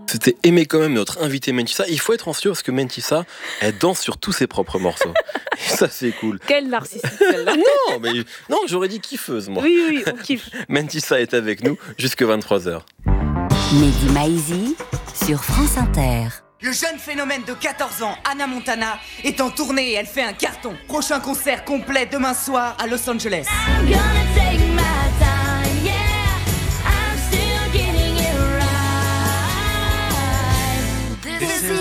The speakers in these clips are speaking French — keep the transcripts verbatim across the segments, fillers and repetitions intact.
C'était aimer quand même notre invité Mentissa. Il faut être anxieux parce que Mentissa, elle danse sur tous ses propres morceaux. Et ça, c'est cool. Quelle narcissique celle-là. Non, mais non, j'aurais dit kiffeuse, moi. Oui, oui, on kiffe. Mentissa est avec nous jusqu'à vingt-trois heures. Mehdi Maizi sur France Inter. Le jeune phénomène de quatorze ans, Hannah Montana, est en tournée et elle fait un carton. Prochain concert complet demain soir à Los Angeles. I'm gonna take my time, yeah. I'm still getting it right. This is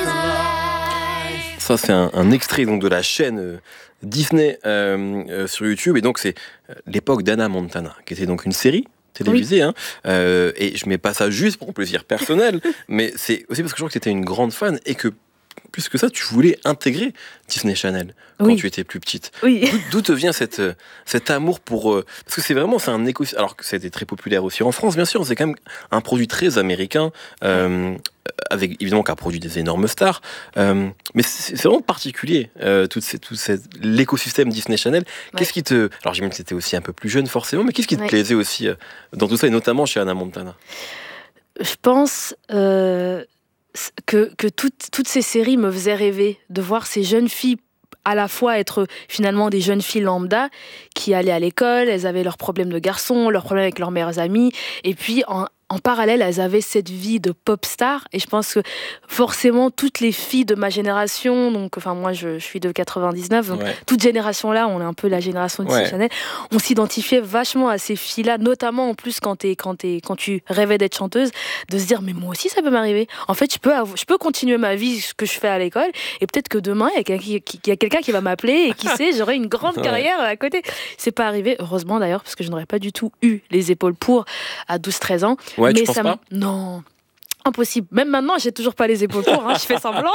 life. Ça, c'est un, un extrait donc, de la chaîne euh, Disney euh, euh, sur YouTube. Et donc, c'est euh, l'époque d'Hannah Montana, qui était donc une série télévisée, oui. hein, euh, et je mets pas ça juste pour plaisir personnel, mais c'est aussi parce que je crois que tu étais une grande fan et que plus que ça, tu voulais intégrer Disney Channel quand oui. tu étais plus petite. Oui. D'où, d'où te vient cette, cet amour pour... Euh, parce que c'est vraiment, c'est un écosystème, alors que c'était très populaire aussi en France, bien sûr, c'est quand même un produit très américain, euh, avec évidemment qui a produit des énormes stars, euh, mais c'est, c'est vraiment particulier, euh, tout, ces, tout ces, l'écosystème Disney Channel. Ouais. Qu'est-ce qui te... Alors j'imagine que c'était aussi un peu plus jeune forcément, mais qu'est-ce qui te ouais. plaisait aussi euh, dans tout ça, et notamment chez Hannah Montana? Je pense... Euh... que, que toutes, toutes ces séries me faisaient rêver, de voir ces jeunes filles à la fois être finalement des jeunes filles lambda qui allaient à l'école, elles avaient leurs problèmes de garçons, leurs problèmes avec leurs meilleurs amis, et puis en, en parallèle, elles avaient cette vie de pop star, et je pense que forcément toutes les filles de ma génération, donc enfin moi je, je suis de quatre-vingt-dix-neuf, donc ouais. toute génération là, on est un peu la génération de Disney ouais. Channel, on s'identifiait vachement à ces filles-là, notamment en plus quand, t'es, quand, t'es, quand tu rêvais d'être chanteuse, de se dire mais moi aussi ça peut m'arriver. En fait, je peux, avoir, je peux continuer ma vie, ce que je fais à l'école, et peut-être que demain il y a quelqu'un qui, qui, y a quelqu'un qui va m'appeler et qui sait, j'aurai une grande ouais. carrière à côté. C'est pas arrivé, heureusement d'ailleurs, parce que je n'aurais pas du tout eu les épaules pour à douze treize ans. Ouais, mais tu penses ça pas ? Non, impossible. Même maintenant, j'ai toujours pas les épaules pour, hein, je fais semblant.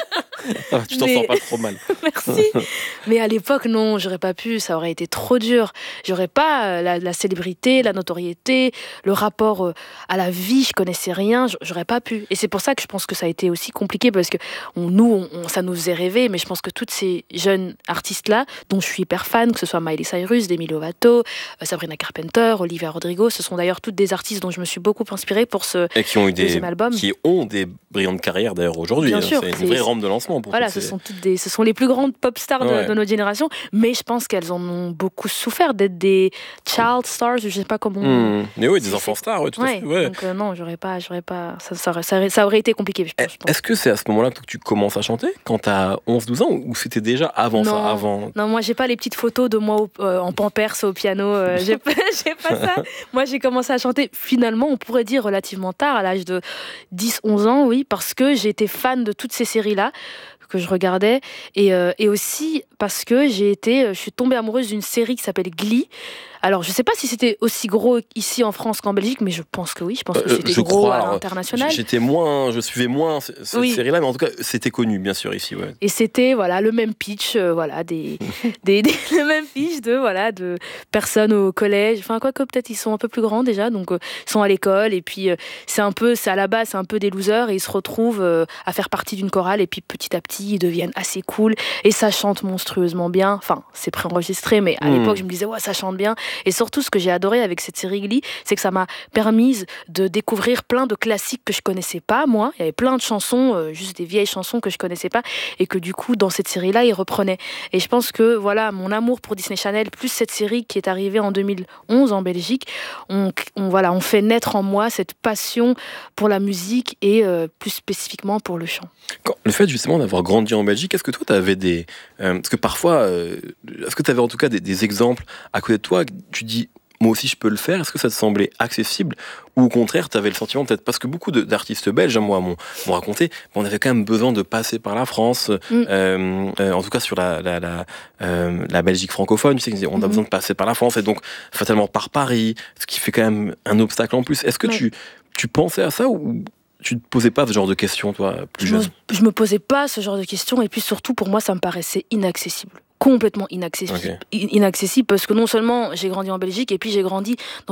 Ah, tu t'en mais... sors pas trop mal. Merci. Mais à l'époque, non, j'aurais pas pu, ça aurait été trop dur. J'aurais pas la, la célébrité, la notoriété, le rapport à la vie, je connaissais rien, j'aurais pas pu. Et c'est pour ça que je pense que ça a été aussi compliqué, parce que on, nous, on, on, ça nous faisait rêver, mais je pense que toutes ces jeunes artistes-là, dont je suis hyper fan, que ce soit Miley Cyrus, Demi Lovato, Sabrina Carpenter, Olivia Rodrigo, ce sont d'ailleurs toutes des artistes dont je me suis beaucoup inspirée pour ce Et qui ont eu deuxième des, album. Qui ont des brillantes carrières d'ailleurs aujourd'hui. Bien hein. sûr, c'est une c'est, vraie rampe de lancement. Pour voilà, ce sont, toutes des, ce sont les plus grandes pop stars de, ouais. de notre génération, mais je pense qu'elles en ont beaucoup souffert d'être des child stars, je sais pas comment. Mmh. Mais oui, des enfants stars, ouais, tout ouais, à fait. Ouais. Donc euh, non, j'aurais pas, j'aurais pas, ça, ça, aurait, ça, ça aurait été compliqué. Je pense, je pense. Est-ce que c'est à ce moment-là que tu commences à chanter, quand t'as onze douze ans, ou c'était déjà avant non, ça, avant? Non, moi j'ai pas les petites photos de moi au, euh, en pampers au piano, euh, j'ai, pas, j'ai pas ça. Moi j'ai commencé à chanter finalement, on pourrait dire relativement tard, à l'âge de dix onze ans, oui, parce que j'étais fan de toutes ces séries-là que je regardais, et, euh, et aussi parce que j'ai été, je suis tombée amoureuse d'une série qui s'appelle Glee. Alors, je sais pas si c'était aussi gros ici en France qu'en Belgique, mais je pense que oui. Je pense que c'était euh, gros crois, à alors, l'international. J'étais moins, je suivais moins cette oui. série-là, mais en tout cas, c'était connu, bien sûr, ici. Ouais. Et c'était voilà le même pitch, euh, voilà des, des, des le même pitch de voilà de personnes au collège. Enfin, quoi que peut-être ils sont un peu plus grands déjà, donc euh, ils sont à l'école et puis euh, c'est un peu, c'est à la base c'est un peu des losers et ils se retrouvent euh, à faire partie d'une chorale et puis petit à petit ils deviennent assez cool et ça chante monstrueusement bien. Enfin, c'est préenregistré, mais à mmh. l'époque je me disais ouais ça chante bien. Et surtout ce que j'ai adoré avec cette série Glee, c'est que ça m'a permise de découvrir plein de classiques que je connaissais pas, moi. Il y avait plein de chansons, euh, juste des vieilles chansons que je connaissais pas, et que du coup, dans cette série-là, ils reprenaient. Et je pense que, voilà, mon amour pour Disney Channel, plus cette série qui est arrivée en deux mille onze en Belgique, on, on, voilà, on fait naître en moi cette passion pour la musique et euh, plus spécifiquement pour le chant. Quand, le fait justement d'avoir grandi en Belgique, est-ce que toi, tu avais des... Euh, parce que parfois, euh, est-ce que tu avais en tout cas des, des exemples à côté de toi, tu dis moi aussi je peux le faire, est-ce que ça te semblait accessible ou au contraire tu avais le sentiment peut-être, parce que beaucoup de, d'artistes belges, moi m'ont, m'ont raconté, on avait quand même besoin de passer par la France, mm. euh, euh, en tout cas sur la, la, la, euh, la Belgique francophone, tu sais, on a mm-hmm. besoin de passer par la France et donc fatalement par Paris, ce qui fait quand même un obstacle en plus. Est-ce que ouais. tu, tu pensais à ça ou tu te posais pas ce genre de questions, toi, plus je jeune? me, je me posais pas ce genre de questions, et puis surtout pour moi ça me paraissait inaccessible. Complètement inaccessible. Okay. inaccessible parce que non seulement j'ai grandi en Belgique et puis j'ai grandi dans une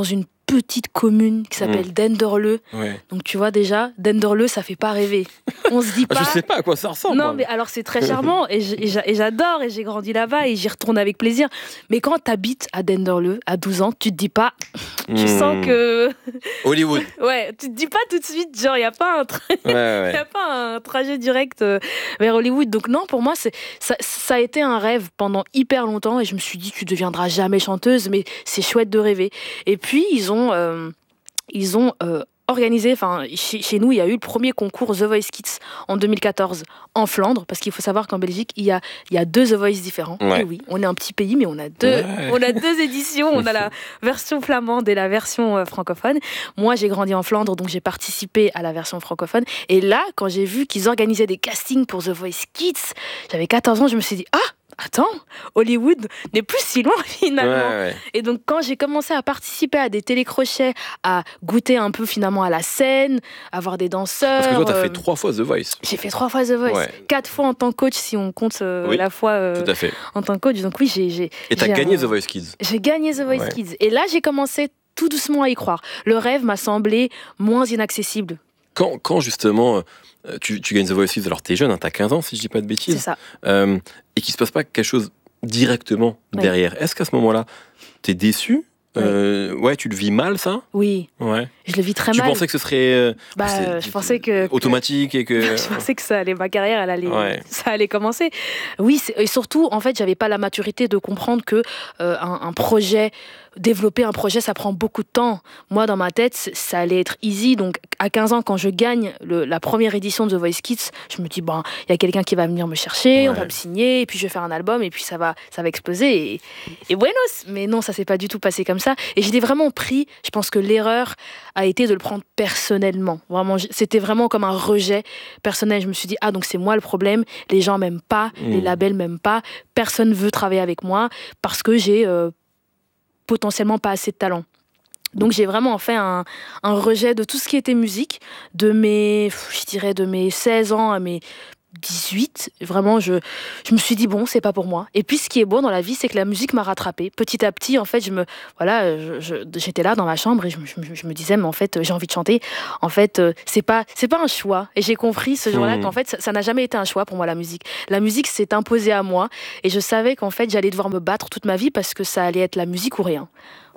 petite commune qui s'appelle Mmh. Denderleeuw. Ouais. Donc tu vois déjà, Denderleeuw, ça fait pas rêver. On se dit Ah, pas. je sais pas à quoi ça ressemble. Non, moi. mais alors c'est très charmant et j'- et j'a- et j'adore et j'ai grandi là-bas et j'y retourne avec plaisir. Mais quand t'habites à Denderleeuw à douze ans, tu te dis pas, tu Mmh. sens que. Hollywood. Ouais, tu te dis pas tout de suite, genre, il n'y a pas un tra- Ouais, ouais. y a pas un trajet direct euh, vers Hollywood. Donc non, pour moi, c'est, ça, ça a été un rêve pendant hyper longtemps et je me suis dit, tu deviendras jamais chanteuse, mais c'est chouette de rêver. Et puis, ils ont, euh, ils ont euh, organisé, enfin, chez, chez nous, il y a eu le premier concours The Voice Kids en deux mille quatorze en Flandre, parce qu'il faut savoir qu'en Belgique, il y a, il y a deux The Voice différents. Ouais. Et oui, on est un petit pays, mais on a deux, Ouais. on a deux éditions. On a la version flamande et la version euh, francophone. Moi, j'ai grandi en Flandre, donc j'ai participé à la version francophone. Et là, quand j'ai vu qu'ils organisaient des castings pour The Voice Kids, j'avais quatorze ans, je me suis dit, ah, attends, Hollywood n'est plus si loin finalement. Ouais, ouais. Et donc, quand j'ai commencé à participer à des télécrochets, à goûter un peu finalement à la scène, à voir des danseurs. Parce que toi, t'as euh, fait trois fois The Voice. J'ai fait trois fois The Voice. Ouais. Quatre fois en tant que coach, si on compte euh, Oui, la fois euh, Tout à fait. en tant que coach. Donc oui, j'ai... j'ai Et t'as j'ai gagné un- The Voice Kids. J'ai gagné The Voice Ouais. Kids. Et là, j'ai commencé tout doucement à y croire. Le rêve m'a semblé moins inaccessible. Quand, quand justement, euh, tu, tu gagnes The Voice Kids, alors t'es jeune, hein, t'as quinze ans si je dis pas de C'est bêtises, ça. euh, et qu'il se passe pas quelque chose directement Ouais. derrière. Est-ce qu'à ce moment-là, t'es déçu? Ouais. Euh, ouais, tu le vis mal, ça? Oui, Ouais. je le vis très Tu mal. pensais que ce serait euh, Bah, c'est- euh, je pensais que... automatique et que. Je pensais que ça allait, ma carrière, elle allait, Ouais. ça allait commencer. Oui, c'est- et surtout, en fait, j'avais pas la maturité de comprendre que euh, un, un projet, développer un projet, ça prend beaucoup de temps. Moi, dans ma tête, c- ça allait être easy. Donc, à quinze ans, quand je gagne le- la première édition de The Voice Kids, je me dis, bon, il y a quelqu'un qui va venir me chercher, on Ouais. va me signer, et puis je vais faire un album, et puis ça va, ça va exploser. Et, et buenos. Mais non, ça s'est pas du tout passé comme ça. Et j'ai vraiment pris, je pense que l'erreur a été de le prendre personnellement. Vraiment, j- c'était vraiment comme un rejet personnel. Je me suis dit, ah, donc c'est moi le problème, les gens m'aiment pas, les Mmh. labels m'aiment pas, personne veut travailler avec moi parce que j'ai euh, potentiellement pas assez de talent. Donc j'ai vraiment fait un, un rejet de tout ce qui était musique, de mes, je dirais, de mes seize ans à mes dix-huit. Vraiment, je, je me suis dit, bon, c'est pas pour moi. Et puis ce qui est beau dans la vie, c'est que la musique m'a rattrapée. Petit à petit, en fait, je me, voilà, je- je- j'étais là dans ma chambre et je, me- je me- je me disais, mais en fait, j'ai envie de chanter. En fait, euh, c'est pas, c'est pas un choix. Et j'ai compris ce jour-là Mmh. qu'en fait, ça ça n'a jamais été un choix pour moi, la musique. La musique s'est imposée à moi et je savais qu'en fait, j'allais devoir me battre toute ma vie parce que ça allait être la musique ou rien.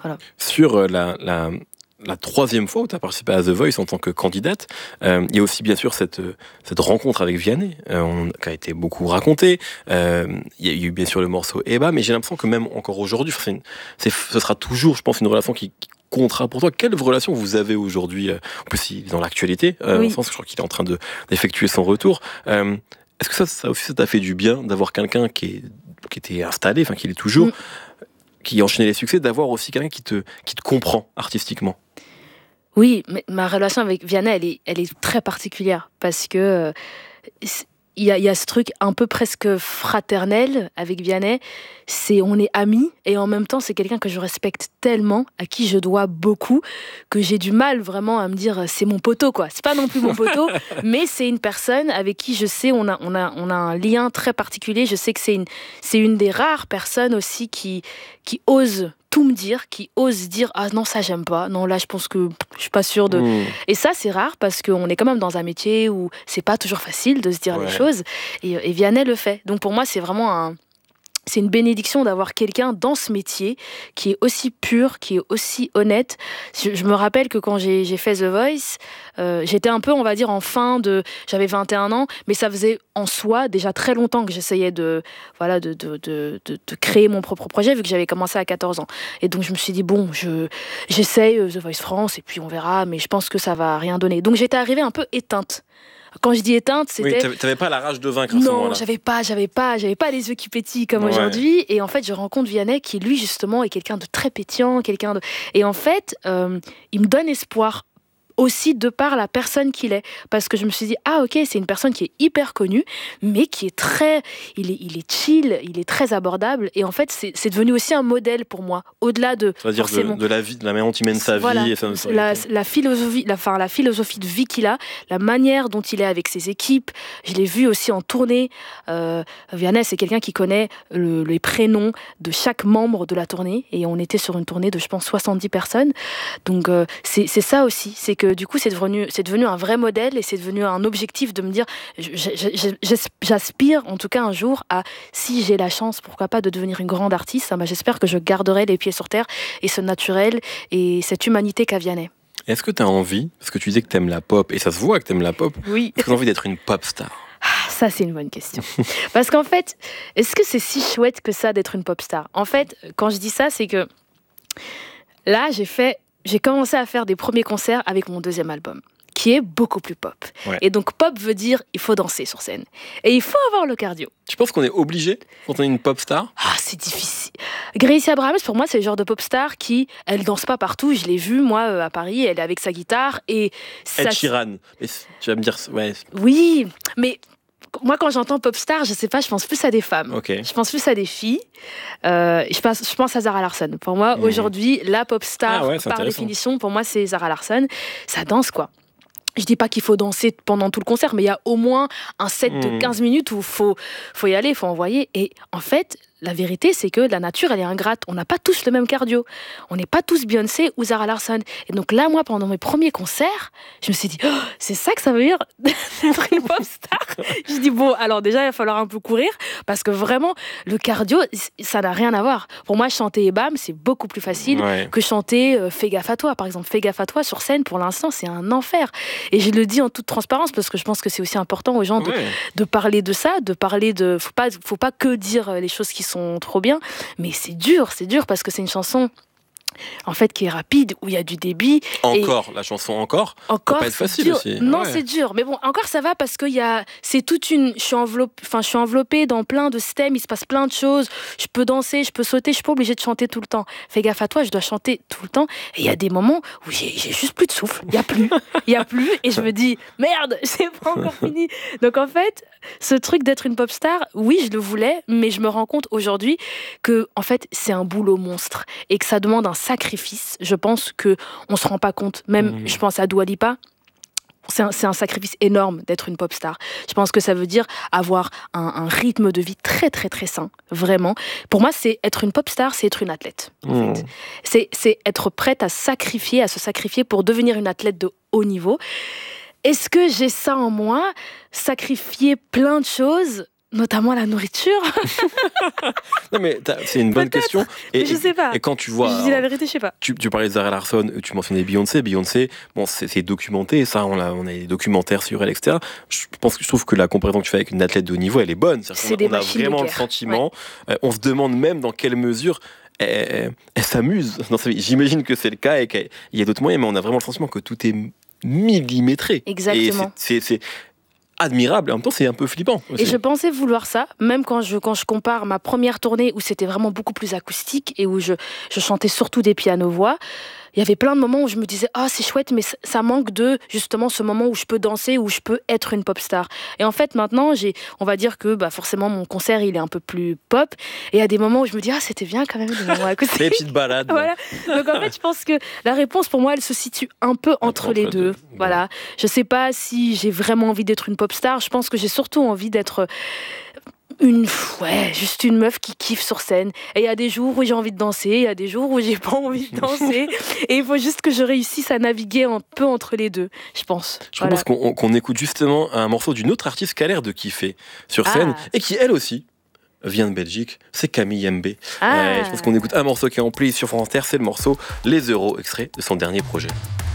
Sur euh, la, la, la troisième fois où tu as participé à The Voice en tant que candidate, euh, il y a aussi bien sûr cette, euh, cette rencontre avec Vianney, euh, on- qui a été beaucoup racontée. Euh, il y a eu bien sûr le morceau Eba, mais j'ai l'impression que même encore aujourd'hui, c'est une- c'est- ce sera toujours, je pense, une relation qui, qui comptera pour toi. Quelle relation vous avez aujourd'hui? euh, En plus, il est dans l'actualité, euh, Oui. dans le sens que je crois qu'il est en train de- d'effectuer son retour. Euh, Est-ce que ça, ça aussi, ça t'a fait du bien d'avoir quelqu'un qui, est, qui était installé, enfin qui l'est toujours, Mm. qui enchaînait les succès, d'avoir aussi quelqu'un qui te, qui te comprend artistiquement? Oui, mais ma relation avec Vianney, elle est, elle est très particulière parce que euh, c'est- il y a, il y a ce truc un peu presque fraternel avec Vianney. C'est, on est amis et en même temps, c'est quelqu'un que je respecte tellement, à qui je dois beaucoup, que j'ai du mal vraiment à me dire c'est mon poteau, quoi. C'est pas non plus mon poteau, mais c'est une personne avec qui je sais on a, on a, on a un lien très particulier. Je sais que c'est une, c'est une des rares personnes aussi qui, qui ose tout me dire, qui ose dire ah non ça j'aime pas, non là je pense que pff, je suis pas sûre de. Mmh. Et ça, c'est rare parce qu'on est quand même dans un métier où c'est pas toujours facile de se dire Ouais. les choses. Et, et Vianney le fait. Donc pour moi, c'est vraiment un. C'est une bénédiction d'avoir quelqu'un dans ce métier qui est aussi pur, qui est aussi honnête. Je, je me rappelle que quand j'ai, j'ai fait The Voice, euh, j'étais un peu, on va dire, en fin de... J'avais vingt et un ans, mais ça faisait en soi déjà très longtemps que j'essayais de, voilà, de, de, de, de, de créer mon propre projet, vu que j'avais commencé à quatorze ans. Et donc je me suis dit, bon, je, j'essaye euh, The Voice France, et puis on verra, mais je pense que ça va rien donner. Donc j'étais arrivée un peu éteinte. Quand je dis éteinte, c'était... Oui, t'avais- t'avais pas la rage de vaincre à ce Non, moment-là. j'avais pas, j'avais pas, j'avais pas les yeux qui pétillent comme Ouais. aujourd'hui. Et en fait, je rencontre Vianney qui, lui, justement, est quelqu'un de très pétillant, quelqu'un de... Et en fait, euh, il me donne espoir aussi de par la personne qu'il est. Parce que je me suis dit, ah ok, c'est une personne qui est hyper connue, mais qui est très... Il est, il est chill, il est très abordable. Et en fait, c'est, c'est devenu aussi un modèle pour moi. Au-delà de... C'est-à-dire de, de la vie, de la manière dont il mène sa voilà, vie. Et ça, la, la, philosophie, la, enfin, la philosophie de vie qu'il a, la manière dont il est avec ses équipes. Je l'ai vu aussi en tournée. Euh, Vianney, c'est quelqu'un qui connaît le, les prénoms de chaque membre de la tournée. Et on était sur une tournée de, je pense, soixante-dix personnes. Donc, euh, c'est, c'est ça aussi. C'est que du coup, c'est devenu, c'est devenu un vrai modèle et c'est devenu un objectif de me dire, j'aspire en tout cas un jour à, si j'ai la chance, pourquoi pas, de devenir une grande artiste, bah, j'espère que je garderai les pieds sur terre et ce naturel et cette humanité qu'a Vianney. Est-ce que tu as envie, parce que tu disais que tu aimes la pop, et ça se voit que tu aimes la pop, oui. est-ce que tu as envie d'être une pop star? Ah, ça, c'est une bonne question. Parce qu'en fait, est-ce que c'est si chouette que ça d'être une pop star? En fait, quand je dis ça, c'est que là, j'ai fait, j'ai commencé à faire des premiers concerts avec mon deuxième album, qui est beaucoup plus pop. Ouais. Et donc pop veut dire il faut danser sur scène. Et il faut avoir le cardio. Tu penses qu'on est obligé quand on est une pop star? Ah, c'est difficile. Gracie Abrams, pour moi, c'est le genre de pop star qui, elle danse pas partout. Je l'ai vue, moi, à Paris, elle est avec sa guitare. Et ça... Ed Sheeran. Mais tu vas me dire... Ouais. Oui, mais... Moi, quand j'entends pop star, je sais pas, je pense plus à des femmes. Okay. Je pense plus à des filles. Euh, je, pense, je pense à Zara Larsson. Pour moi, mmh. aujourd'hui, la pop star, ah ouais, par définition, pour moi, c'est Zara Larsson. Ça danse, quoi. Je dis pas qu'il faut danser pendant tout le concert, mais il y a au moins un set mmh. de quinze minutes où il faut, faut y aller, il faut envoyer. Et en fait, la vérité, c'est que la nature, elle est ingrate. On n'a pas tous le même cardio. On n'est pas tous Beyoncé ou Zara Larsson. Et donc là, moi, pendant mes premiers concerts, je me suis dit, oh, c'est ça que ça veut dire d'être une pop star. Je dis, bon, alors déjà, il va falloir un peu courir, parce que vraiment, le cardio, ça n'a rien à voir. Pour moi, chanter et bam, c'est beaucoup plus facile ouais. que chanter euh, Fais gaffe à toi. Par exemple, Fais gaffe à toi, sur scène, pour l'instant, c'est un enfer. Et je le dis en toute transparence, parce que je pense que c'est aussi important aux gens de, ouais. de parler de ça, de parler de... Faut pas, faut pas que dire les choses qui sont sont trop bien, mais c'est dur, c'est dur parce que c'est une chanson en fait qui est rapide, où il y a du débit. Encore, et la chanson encore, encore pas être facile dur. aussi. Non, ouais. c'est dur, mais bon, encore ça va parce que y a, c'est toute une, je suis enveloppée, enfin je suis enveloppée dans plein de thèmes, il se passe plein de choses. Je peux danser, je peux sauter, je suis pas obligée de chanter tout le temps. Fais gaffe à toi, je dois chanter tout le temps. Et il y a des moments où j'ai, j'ai juste plus de souffle, il y a plus, il y a plus, et je me dis merde, c'est pas encore fini. Donc en fait, ce truc d'être une pop star, oui, je le voulais, mais je me rends compte aujourd'hui que en fait c'est un boulot monstre et que ça demande un sacrifice. Je pense que on se rend pas compte. Même, mmh. je pense à Dua Lipa. C'est un, c'est un sacrifice énorme d'être une pop star. Je pense que ça veut dire avoir un, un rythme de vie très très très sain, vraiment. Pour moi, c'est être une pop star, c'est être une athlète. En mmh. fait. c'est, c'est être prête à sacrifier, à se sacrifier pour devenir une athlète de haut niveau. Est-ce que j'ai ça en moi? Sacrifier plein de choses, notamment la nourriture. Non mais c'est une bonne Peut-être, question. Et, je sais pas. Et quand tu vois, je dis la vérité, je sais pas. Tu, tu parlais de Zara Larsson, tu mentionnais Beyoncé. Beyoncé, bon, c'est, c'est documenté, ça, on a, on a des documentaires sur elle, et cetera. Je pense que je trouve que la comparaison que tu fais avec une athlète de haut niveau, elle est bonne. C'est-à-dire c'est on a, on a vraiment le sentiment. Ouais. Euh, on se demande même dans quelle mesure elle, elle, elle s'amuse dans sa vie. J'imagine que c'est le cas et qu'il y a d'autres moyens, mais on a vraiment le sentiment que tout est millimétré. Exactement. Et c'est, c'est, c'est admirable, et en même temps c'est un peu flippant aussi. Et je pensais vouloir ça, même quand je, quand je compare ma première tournée où c'était vraiment beaucoup plus acoustique et où je, je chantais surtout des pianos-voix. Il y avait plein de moments où je me disais « Ah, oh, c'est chouette, mais ça manque de, justement, ce moment où je peux danser, où je peux être une pop star. » Et en fait, maintenant, j'ai, on va dire que bah, forcément, mon concert, il est un peu plus pop. Et il y a des moments où je me dis « Ah, c'était bien quand même, des moments acoustiques. » Des petites balades. Voilà. Donc en fait, je pense que la réponse, pour moi, elle se situe un peu entre, entre les deux. deux. Voilà. Je sais pas si j'ai vraiment envie d'être une pop star. Je pense que j'ai surtout envie d'être... Une, ouais, juste une meuf qui kiffe sur scène. Et il y a des jours où j'ai envie de danser, il y a des jours où j'ai pas envie de danser. Et il faut juste que je réussisse à naviguer un peu entre les deux, je pense. Je voilà. pense qu'on qu'on écoute justement un morceau d'une autre artiste qui a l'air de kiffer sur scène ah. et qui, elle aussi, vient de Belgique. C'est Camille Mbé. Ah. Ouais, je pense qu'on écoute un morceau qui est en pli sur France Inter, c'est le morceau Les Euros, extrait de son dernier projet.